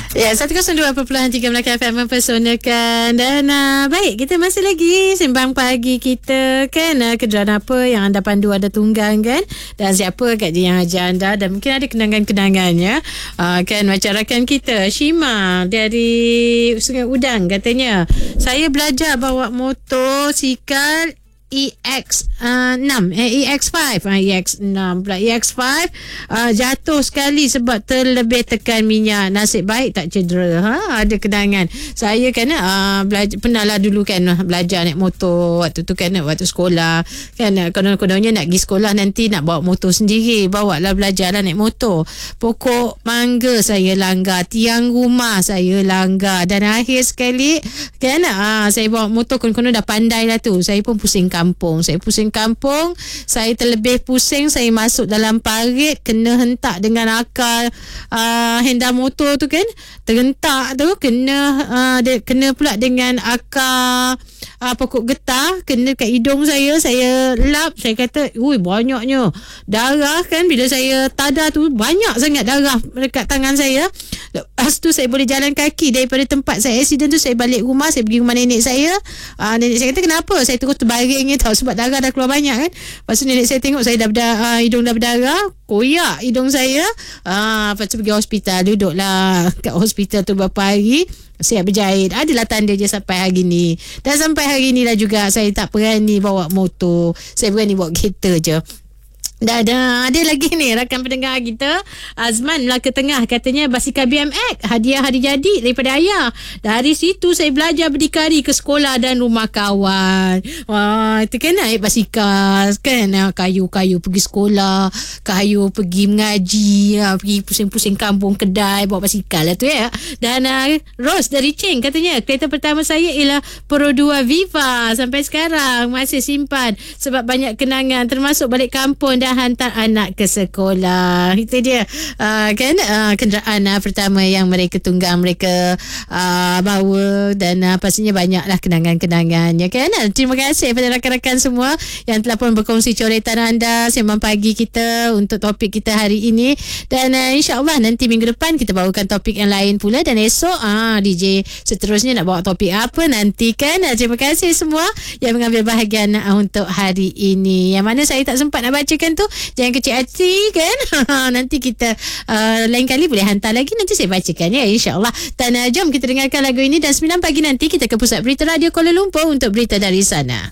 Ya, 102.3 Melaka FM mempersonakan. Dan baik, kita masih lagi sembang pagi kita kan, kejuaraan apa yang anda pandu, ada tunggang kan, dan siapa kat dia yang ajar anda, dan mungkin ada kenangan-kenangannya kan. Macam rakan kita Shima dari Sungai Udang katanya, saya belajar bawa motosikal EX6 EX5 pula EX5 jatuh sekali sebab terlebih tekan minyak. Nasib baik tak cedera. Ada kenangan. Saya kan pernah lah dulu kan belajar naik motor waktu tu kan, waktu sekolah kan, konon-kononnya nak pergi sekolah nanti nak bawa motor sendiri, bawa lah belajar lah naik motor. Pokok mangga saya langgar, tiang rumah saya langgar, dan akhir sekali kan saya bawa motor, konon-konon dah pandai lah tu, saya pun pusing kampung. Saya terlebih pusing, saya masuk dalam parit, kena hentak dengan akar hendak motor tu kan, terhentak tu, kena pula dengan akar pokok getah, kena kat hidung saya lap. Saya kata, ui, banyaknya darah kan. Bila saya tadar tu, banyak sangat darah dekat tangan saya. Lepas tu saya boleh jalan kaki daripada tempat saya accident tu. Saya balik rumah, saya pergi rumah nenek saya. Nenek saya kata, kenapa? Saya terus terbaring tahu, sebab darah dah keluar banyak kan. Lepas tu nenek saya tengok saya dah hidung dah berdarah, koyak hidung saya. Lepas tu pergi hospital, duduklah kat hospital tu beberapa hari, siap berjahit. Adalah tanda je sampai hari ni. Dan sampai hari ni lah juga saya tak berani bawa motor, saya berani bawa kereta je. Dah ada lagi ni rakan pendengar kita Azman Melaka Tengah, katanya basikal BMX hadiah hari jadi daripada ayah. Dari situ saya belajar berdikari ke sekolah dan rumah kawan. Wah, itu kan naik basikal kan, kayu-kayu pergi sekolah, kayu pergi mengaji, pergi pusing-pusing kampung kedai, bawa basikal lah tu ya. Dan Ros dari Cheng katanya, kereta pertama saya ialah Pro 2 Viva, sampai sekarang masih simpan sebab banyak kenangan, termasuk balik kampung dan hantar anak ke sekolah. Itu dia kan kenderaan pertama yang mereka tunggang, mereka bawa, dan pastinya banyaklah kenangan-kenangan ya kan. Terima kasih kepada rakan-rakan semua yang telah pun berkongsi coretan anda sembang pagi kita untuk topik kita hari ini. Dan insyaAllah nanti minggu depan kita bawakan topik yang lain pula, dan esok DJ seterusnya nak bawa topik apa nanti kan. Terima kasih semua yang mengambil bahagian untuk hari ini. Yang mana saya tak sempat nak bacakan tu, jangan kecil hati kan. Nanti kita lain kali boleh hantar lagi, nanti saya bacakan ya, insyaAllah. Dan jom kita dengarkan lagu ini, dan 9 pagi nanti kita ke Pusat Berita Radio Kuala Lumpur untuk berita dari sana.